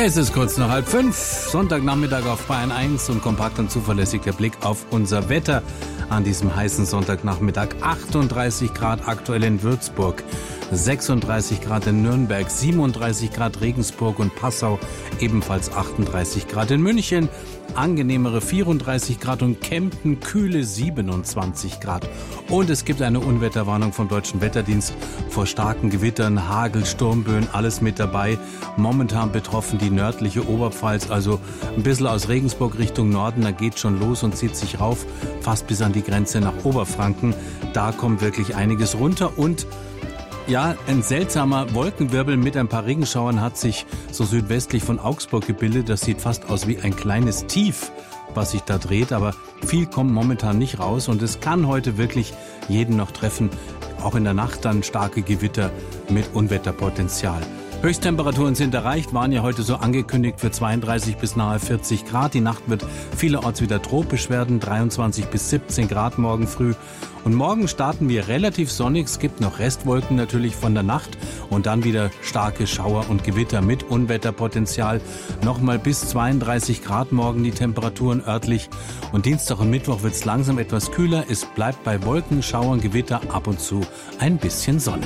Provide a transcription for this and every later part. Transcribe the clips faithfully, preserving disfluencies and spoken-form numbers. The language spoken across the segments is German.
Es ist kurz nach halb fünf, Sonntagnachmittag auf Bayern eins und kompakt und zuverlässig der Blick auf unser Wetter an diesem heißen Sonntagnachmittag. achtunddreißig Grad aktuell in Würzburg, sechsunddreißig Grad in Nürnberg, siebenunddreißig Grad Regensburg und Passau, ebenfalls achtunddreißig Grad in München, angenehmere vierunddreißig Grad und Kempten, kühle siebenundzwanzig Grad. Und es gibt eine Unwetterwarnung vom Deutschen Wetterdienst vor starken Gewittern, Hagel, Sturmböen, alles mit dabei. Momentan betroffen die nördliche Oberpfalz, also ein bisschen aus Regensburg Richtung Norden, da geht schon los und zieht sich rauf, fast bis an die Grenze nach Oberfranken. Da kommt wirklich einiges runter und ja, ein seltsamer Wolkenwirbel mit ein paar Regenschauern hat sich so südwestlich von Augsburg gebildet. Das sieht fast aus wie ein kleines Tief, was sich da dreht. Aber viel kommt momentan nicht raus und es kann heute wirklich jeden noch treffen. Auch in der Nacht dann starke Gewitter mit Unwetterpotenzial. Höchsttemperaturen sind erreicht, waren ja heute so angekündigt für zweiunddreißig bis nahe vierzig Grad. Die Nacht wird vielerorts wieder tropisch werden, dreiundzwanzig bis siebzehn Grad morgen früh. Und morgen starten wir relativ sonnig, es gibt noch Restwolken natürlich von der Nacht und dann wieder starke Schauer und Gewitter mit Unwetterpotenzial. Nochmal bis zweiunddreißig Grad morgen die Temperaturen örtlich und Dienstag und Mittwoch wird es langsam etwas kühler. Es bleibt bei Wolken, Schauern, Gewitter, ab und zu ein bisschen Sonne.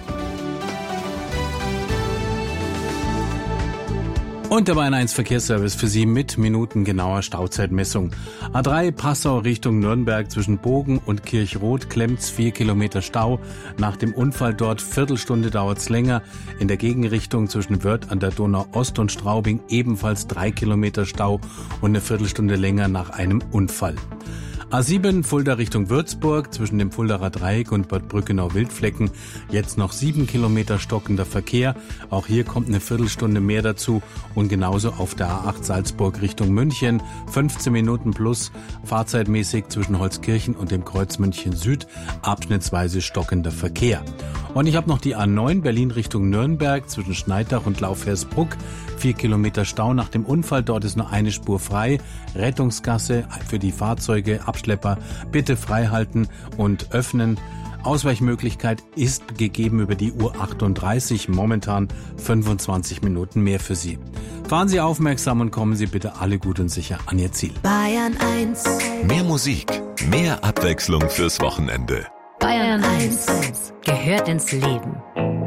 Und der Bayern eins Verkehrsservice für Sie mit minutengenauer Stauzeitmessung. A drei Passau Richtung Nürnberg zwischen Bogen und Kirchroth klemmt's vier Kilometer Stau. Nach dem Unfall dort Viertelstunde dauert's länger. In der Gegenrichtung zwischen Wörth an der Donau Ost und Straubing ebenfalls drei Kilometer Stau und eine Viertelstunde länger nach einem Unfall. A sieben Fulda Richtung Würzburg zwischen dem Fuldaer Dreieck und Bad Brückenau-Wildflecken jetzt noch sieben Kilometer stockender Verkehr. Auch hier kommt eine Viertelstunde mehr dazu und genauso auf der A acht Salzburg Richtung München fünfzehn Minuten plus fahrzeitmäßig zwischen Holzkirchen und dem Kreuz München Süd abschnittsweise stockender Verkehr. Und ich habe noch die A neun Berlin Richtung Nürnberg zwischen Schneidach und Laufhersbruck. Vier Kilometer Stau nach dem Unfall. Dort ist nur eine Spur frei. Rettungsgasse für die Fahrzeuge, Abschlepper bitte frei halten und öffnen. Ausweichmöglichkeit ist gegeben über die Uhr achtunddreißig. Momentan fünfundzwanzig Minuten mehr für Sie. Fahren Sie aufmerksam und kommen Sie bitte alle gut und sicher an Ihr Ziel. Bayern eins. Mehr Musik, mehr Abwechslung fürs Wochenende. Bayern eins gehört ins Leben.